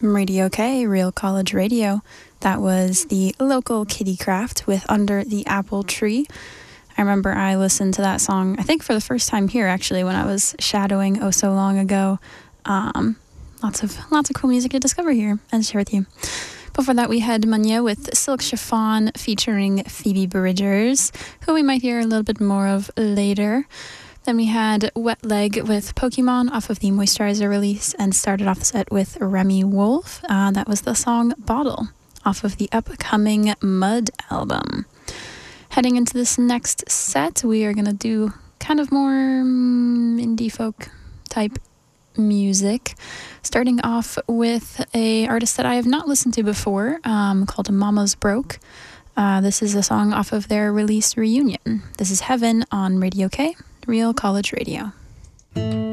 Radio K, Real College Radio. That was the local Kitty Craft with Under the Apple Tree. I remember I listened to that song, I think for the first time here actually, when I was shadowing oh so long ago. Lots of cool music to discover here and share with you. Before that, we had Manya with Silk Chiffon featuring Phoebe Bridgers, who we might hear a little bit more of later. Then we had Wet Leg with Pokemon off of the Moisturizer release, and started off the set with Remy Wolf. That was the song Bottle off of the upcoming Mud album. Heading into this next set, we are going to do kind of more indie folk type music, starting off with a artist that I have not listened to before, called Mama's Broke. This is a song off of their release Reunion. This is Heaven on Radio K, Real College Radio.